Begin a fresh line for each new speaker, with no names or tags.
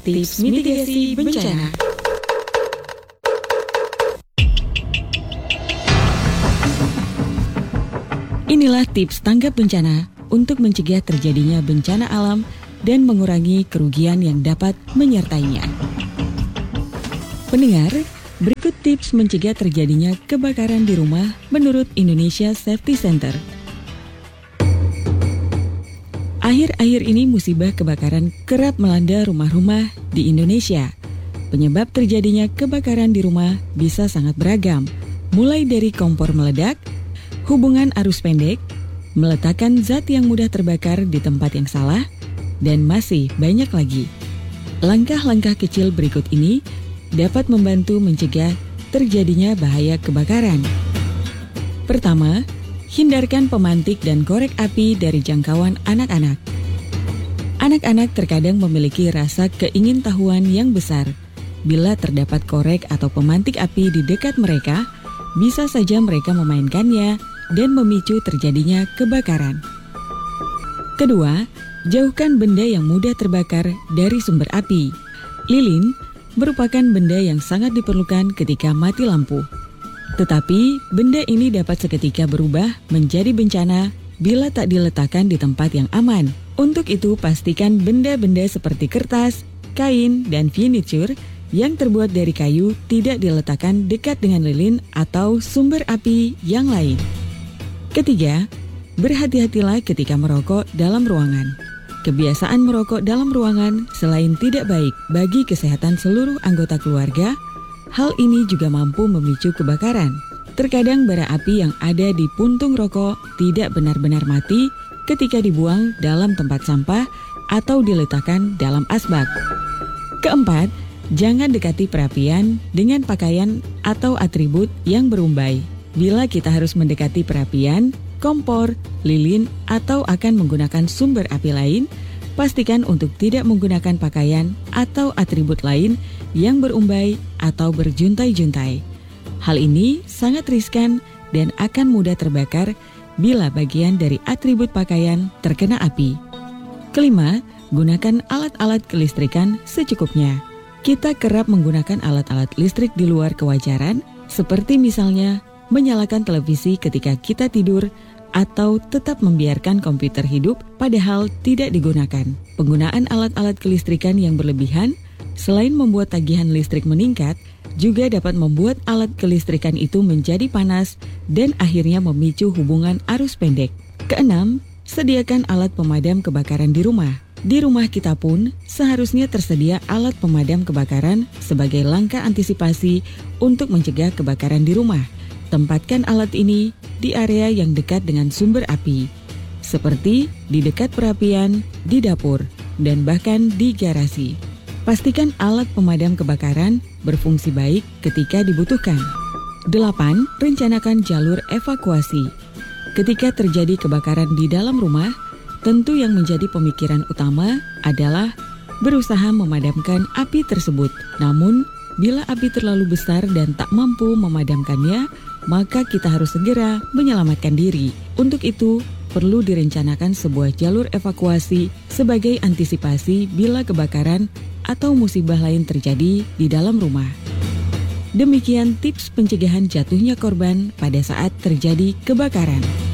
tips mitigasi bencana. Inilah tips tanggap bencana untuk mencegah terjadinya bencana alam dan mengurangi kerugian yang dapat menyertainya. Pendengar, berikut tips mencegah terjadinya kebakaran di rumah menurut Indonesia Safety Center. Akhir-akhir ini musibah kebakaran kerap melanda rumah-rumah di Indonesia. Penyebab terjadinya kebakaran di rumah bisa sangat beragam, mulai dari kompor meledak, hubungan arus pendek, meletakkan zat yang mudah terbakar di tempat yang salah, dan masih banyak lagi. Langkah-langkah kecil berikut ini dapat membantu mencegah terjadinya bahaya kebakaran. Pertama, hindarkan pemantik dan korek api dari jangkauan anak-anak. Anak-anak terkadang memiliki rasa keingintahuan yang besar. Bila terdapat korek atau pemantik api di dekat mereka, bisa saja mereka memainkannya dan memicu terjadinya kebakaran. Kedua, jauhkan benda yang mudah terbakar dari sumber api. Lilin merupakan benda yang sangat diperlukan ketika mati lampu. Tetapi, benda ini dapat seketika berubah menjadi bencana bila tak diletakkan di tempat yang aman. Untuk itu, pastikan benda-benda seperti kertas, kain, dan furniture yang terbuat dari kayu tidak diletakkan dekat dengan lilin atau sumber api yang lain. Ketiga, berhati-hatilah ketika merokok dalam ruangan. Kebiasaan merokok dalam ruangan selain tidak baik bagi kesehatan seluruh anggota keluarga, hal ini juga mampu memicu kebakaran. Terkadang bara api yang ada di puntung rokok tidak benar-benar mati ketika dibuang dalam tempat sampah atau diletakkan dalam asbak. Keempat, jangan dekati perapian dengan pakaian atau atribut yang berumbai. Bila kita harus mendekati perapian, kompor, lilin, atau akan menggunakan sumber api lain, pastikan untuk tidak menggunakan pakaian atau atribut lain yang berumbai atau berjuntai-juntai. Hal ini sangat riskan dan akan mudah terbakar bila bagian dari atribut pakaian terkena api. Kelima, gunakan alat-alat kelistrikan secukupnya. Kita kerap menggunakan alat-alat listrik di luar kewajaran, seperti misalnya menyalakan televisi ketika kita tidur atau tetap membiarkan komputer hidup padahal tidak digunakan. Penggunaan alat-alat kelistrikan yang berlebihan selain membuat tagihan listrik meningkat, juga dapat membuat alat kelistrikan itu menjadi panas dan akhirnya memicu hubungan arus pendek. Keenam, sediakan alat pemadam kebakaran di rumah. Di rumah kita pun seharusnya tersedia alat pemadam kebakaran sebagai langkah antisipasi untuk mencegah kebakaran di rumah. Tempatkan alat ini di area yang dekat dengan sumber api, seperti di dekat perapian, di dapur, dan bahkan di garasi. Pastikan alat pemadam kebakaran berfungsi baik ketika dibutuhkan. 8. Rencanakan jalur evakuasi. Ketika terjadi kebakaran di dalam rumah, tentu yang menjadi pemikiran utama adalah berusaha memadamkan api tersebut. Namun, bila api terlalu besar dan tak mampu memadamkannya, maka kita harus segera menyelamatkan diri. Untuk itu, perlu direncanakan sebuah jalur evakuasi sebagai antisipasi bila kebakaran atau musibah lain terjadi di dalam rumah. Demikian tips pencegahan jatuhnya korban pada saat terjadi kebakaran.